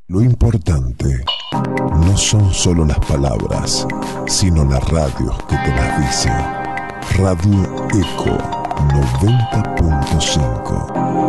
Lo importante no son solo las palabras, sino las radios que te las dicen. Radio Eco 90.5.